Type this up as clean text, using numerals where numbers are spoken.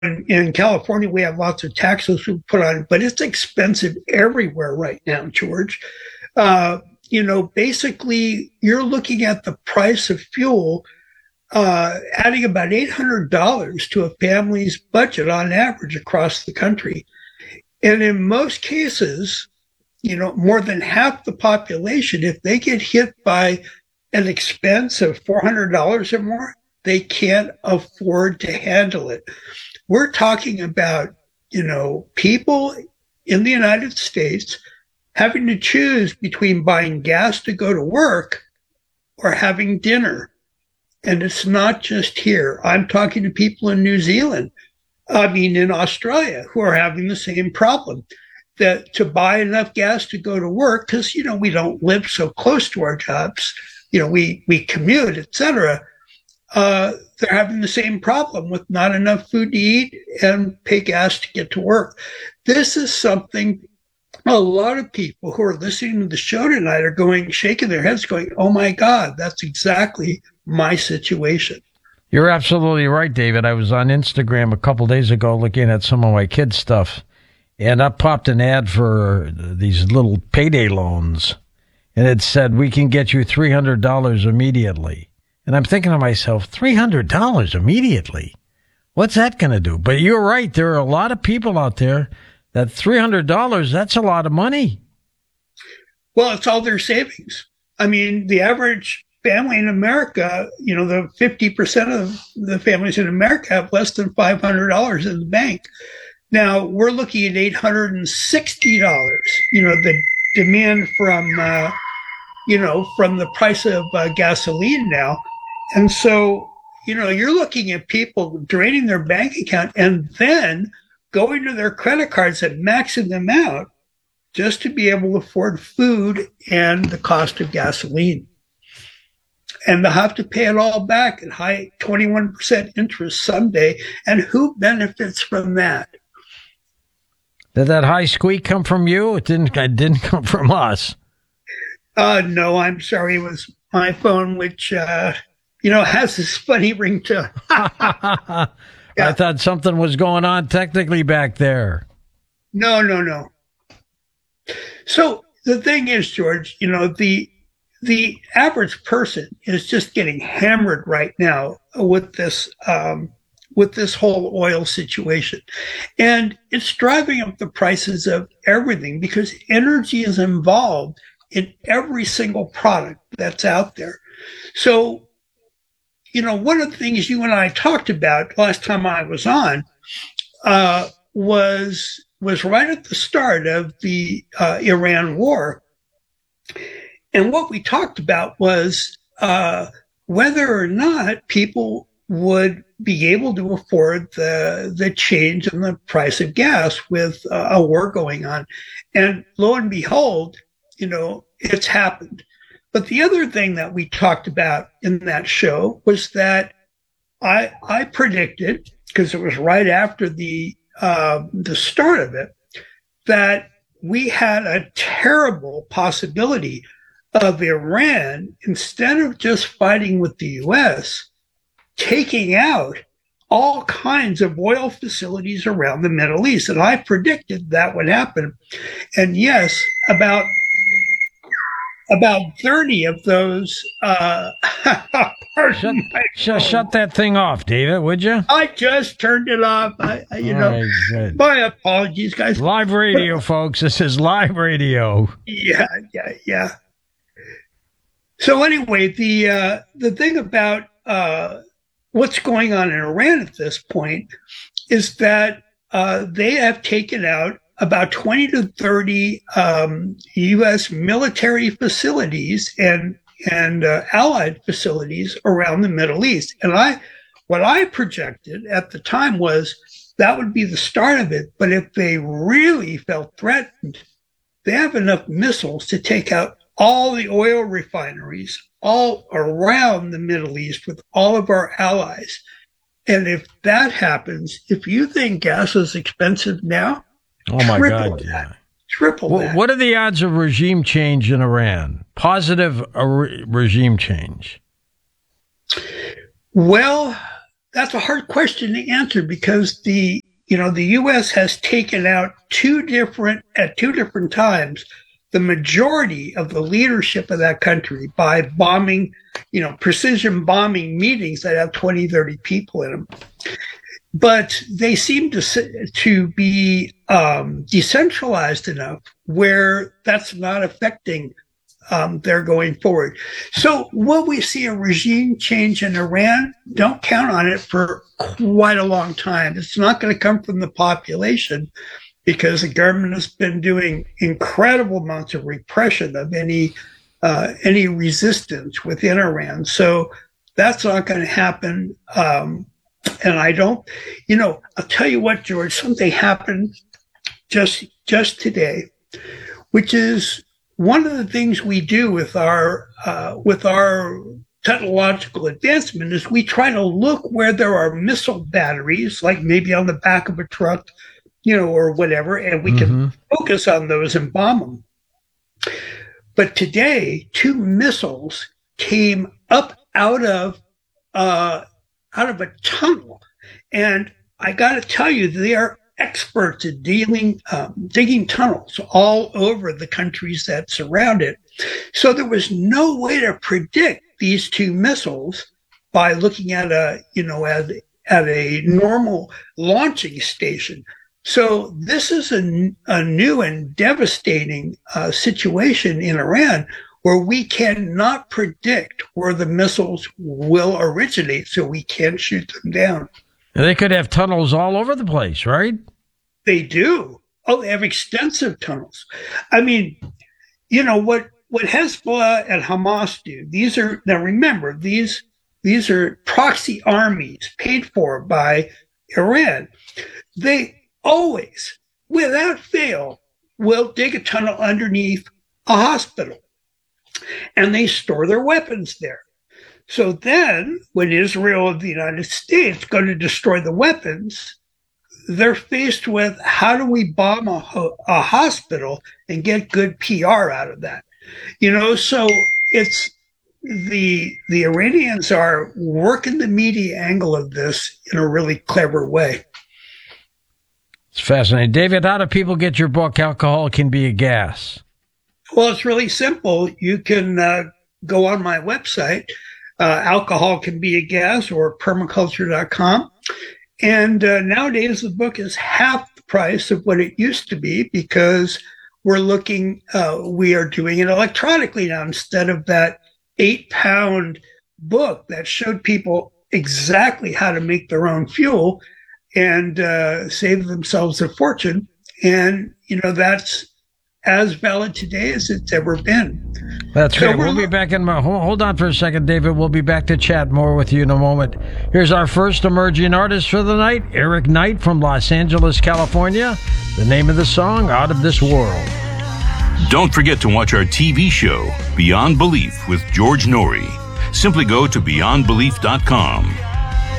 in California, we have lots of taxes we put on, but it's expensive everywhere right now, George. Basically, you're looking at the price of fuel, adding about $800 to a family's budget on average across the country. And in most cases, more than half the population, if they get hit by an expense of $400 or more, they can't afford to handle it. We're talking about, people in the United States having to choose between buying gas to go to work or having dinner. And it's not just here. I'm talking to people in New Zealand, in Australia, who are having the same problem. That to buy enough gas to go to work, because, we don't live so close to our jobs, we commute, etc. They're having the same problem with not enough food to eat and pay gas to get to work. This is something a lot of people who are listening to the show tonight are shaking their heads going, oh my God, that's exactly my situation. You're absolutely right, David. I was on Instagram a couple days ago looking at some of my kids' stuff, and up popped an ad for these little payday loans, and it said, we can get you $300 immediately. And I'm thinking to myself, $300 immediately? What's that going to do? But you're right. There are a lot of people out there that $300, that's a lot of money. Well, it's all their savings. The average family in America, the 50% of the families in America have less than $500 in the bank. Now, we're looking at $860, the demand from the price of gasoline now. And so, you're looking at people draining their bank account and then going to their credit cards and maxing them out just to be able to afford food and the cost of gasoline. And they'll have to pay it all back at high 21% interest someday. And who benefits from that? Did that high squeak come from you? It didn't come from us. No, I'm sorry. It was my phone, which, has this funny ringtone. Yeah. I thought something was going on technically back there. No. So the thing is, George, the average person is just getting hammered right now with this whole oil situation. And it's driving up the prices of everything because energy is involved in every single product that's out there. So, one of the things you and I talked about last time I was on was right at the start of the Iran war. And what we talked about was whether or not people would be able to afford the change in the price of gas with a war going on. And lo and behold, it's happened. But the other thing that we talked about in that show was that I predicted, because it was right after the start of it, that we had a terrible possibility of Iran, instead of just fighting with the U.S., taking out all kinds of oil facilities around the Middle East. And I predicted that would happen. And yes, about 30 of those. Shut that thing off, David, would you? I just turned it off. My apologies, guys. Live radio, folks. This is live radio. Yeah. So anyway, the thing about what's going on in Iran at this point is that they have taken out about 20 to 30 U.S. military facilities and allied facilities around the Middle East. And what I projected at the time was that would be the start of it. But if they really felt threatened, they have enough missiles to take out all the oil refineries all around the Middle East with all of our allies. And if that happens, if you think gas is expensive now, oh my God, yeah. Triple that. What are the odds of regime change in Iran? Positive regime change? Well, that's a hard question to answer because the U.S. has taken out at two different times the majority of the leadership of that country by bombing, precision bombing meetings that have 20, 30 people in them. But they seem to be decentralized enough where that's not affecting their going forward. So will we see a regime change in Iran? Don't count on it for quite a long time. It's not going to come from the population because the government has been doing incredible amounts of repression of any resistance within Iran. So that's not going to happen. And I don't, I'll tell you what, George, something happened just today, which is one of the things we do with our technological advancement is we try to look where there are missile batteries, like maybe on the back of a truck, or whatever, and we can focus on those and bomb them. But today, 2 missiles came up out of a tunnel, and I got to tell you, they are experts at digging tunnels all over the countries that surround it. So there was no way to predict these 2 missiles by looking at a normal launching station. So this is a new and devastating situation in Iran where we cannot predict where the missiles will originate, so we can't shoot them down. They could have tunnels all over the place, right? They do. Oh, they have extensive tunnels. I mean, what Hezbollah and Hamas do, remember, these are proxy armies paid for by Iran. They always, without fail, will dig a tunnel underneath a hospital, and they store their weapons there. So then, when Israel and the United States go to destroy the weapons, they're faced with, how do we bomb a hospital and get good PR out of that? So it's the Iranians are working the media angle of this in a really clever way. It's fascinating. David, how do people get your book, Alcohol Can Be a Gas? Well, it's really simple. You can go on my website, Alcohol Can Be a Gas, or permaculture.com. And nowadays, the book is half the price of what it used to be because we are doing it electronically now instead of that 8-pound book that showed people exactly how to make their own fuel and save themselves a fortune. And, that's as valid today as it's ever been. That's great. We'll be back in hold on for a second, David. We'll be back to chat more with you in a moment. Here's our first emerging artist for the night, Eric Knight from Los Angeles, California. The name of the song, Out of This World. Don't forget to watch our TV show, Beyond Belief with George Norrie. Simply go to beyondbelief.com.